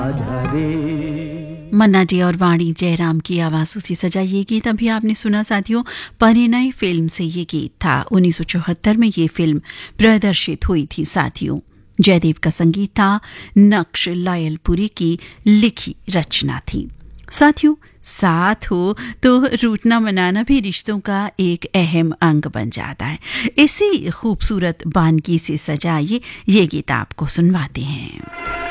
मन्ना day और वाणी जयराम की आवाज़ों से सजा ये गीत अभी आपने सुना साथियों। परिणय फिल्म से ये गीत था। 1974 में ये फिल्म प्रदर्शित हुई थी साथियों। जयदेव का संगीत था, नक्श लायलपुरी की लिखी रचना थी। साथियों, साथ हो तो रूठना मनाना भी रिश्तों का एक अहम अंग बन जाता है। इसी खूबसूरत बानगी से सजाइए ये गीत आपको सुनवाते हैं।